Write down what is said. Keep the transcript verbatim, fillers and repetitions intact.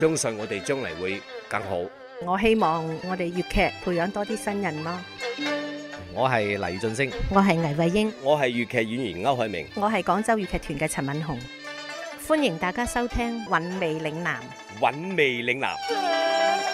相信我哋將嚟會更好。 我希望我哋粵劇培養多啲新人咯。 我係黎俊升， 我係倪慧英， 我係粵劇演員歐海明， 我係廣州粵劇團嘅陳敏紅。歡迎大家收聽《韻味嶺南》。 韻味嶺南。